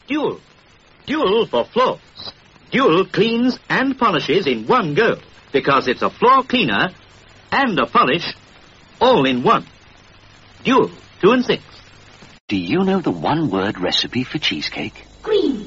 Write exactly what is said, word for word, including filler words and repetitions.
Dual. Dual for floors. Dual cleans and polishes in one go because it's a floor cleaner and a polish all in one. Dual, two and six. Do you know the one-word recipe for cheesecake? Green.